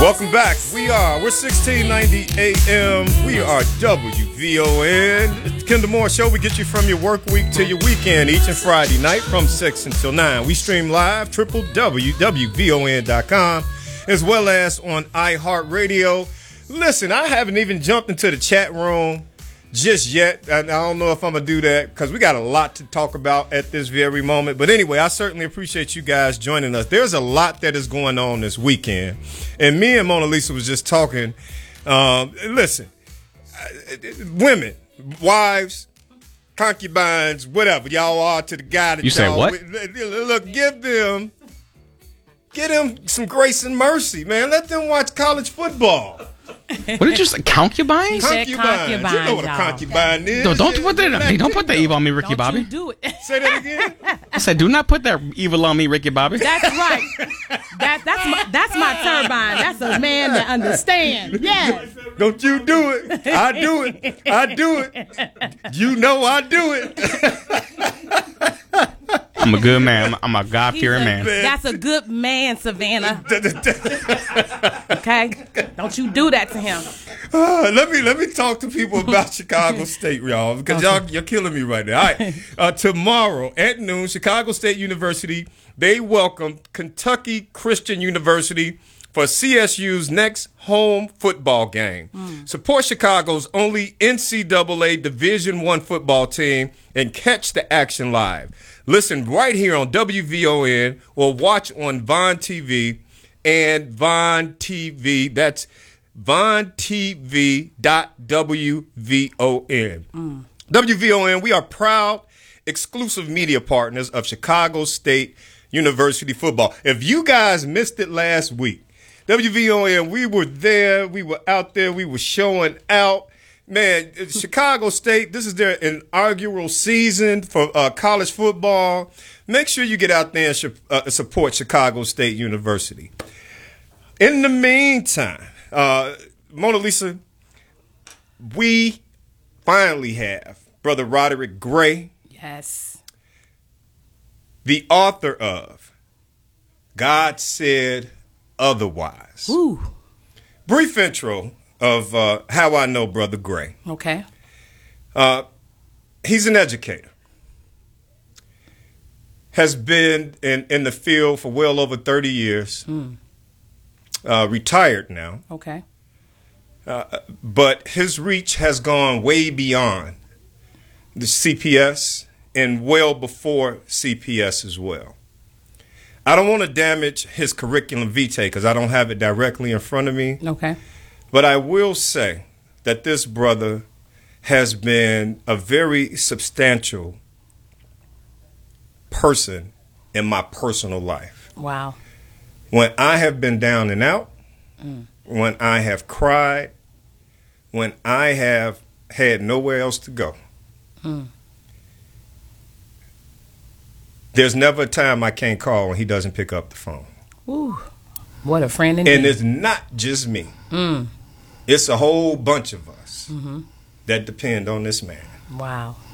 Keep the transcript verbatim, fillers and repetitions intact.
Welcome back. We are. We're sixteen ninety A M. We are W V O N. It's the Kendall Moore Show. We get you from your work week to your weekend each and Friday night from six until nine. We stream live, w w w dot w v o n dot com, as well as on iHeartRadio. Listen, I haven't even jumped into the chat room just yet. I, I don't know if I'm going to do that because we got a lot to talk about at this very moment. But anyway, I certainly appreciate you guys joining us. There's a lot that is going on this weekend. And me and Mona Lisa was just talking. Um, listen, women, wives, concubines, whatever y'all are to the guy that you say what? Look, give them, give them some grace and mercy, man. Let them watch college football. What did you say? Concubines? Concubines. concubines, You know what a y'all. concubine is. No, don't put that. Hey, don't put that evil on me, Ricky Don't Bobby. you do it. Say that again. I said, do not put that evil on me, Ricky Bobby. That's right. That that's my that's my turbine. That's a man that understands. Yes. Don't you do it. I do it. I do it. You know I do it. I'm a good man. I'm a God-fearing man. That's a good man, Savannah. Okay? Don't you do that to him. Uh, let me let me talk to people about Chicago State, y'all, because y'all you're killing me right now. All right, uh, tomorrow at noon, Chicago State University, they welcome Kentucky Christian University for C S U's next home football game. Mm. Support Chicago's only N C double A Division One football team and catch the action live. Listen right here on W V O N or watch on Vaughn T V and Vaughn T V. That's Vaughn T V dot W V O N. Mm. W V O N, we are proud exclusive media partners of Chicago State University football. If you guys missed it last week, W V O N, we were there, we were out there, we were showing out. Man, Chicago State, this is their inaugural season for uh, college football. Make sure you get out there and sh- uh, support Chicago State University. In the meantime, uh, Mona Lisa, we finally have Brother Roderick Gray. Yes. The author of God Said Otherwise. Ooh. Brief intro of uh, how I know Brother Gray. Okay. Uh, he's an educator. Has been in, in the field for well over thirty years. Mm. Uh, retired now. Okay. Uh, but his reach has gone way beyond the C P S and well before C P S as well. I don't want to damage his curriculum vitae because I don't have it directly in front of me. Okay. But I will say that this brother has been a very substantial person in my personal life. Wow. When I have been down and out, mm. when I have cried, when I have had nowhere else to go, mm. there's never a time I can't call when he doesn't pick up the phone. Ooh, what a friend indeed. And it's not just me. Mm. It's a whole bunch of us mm-hmm. that depend on this man. Wow.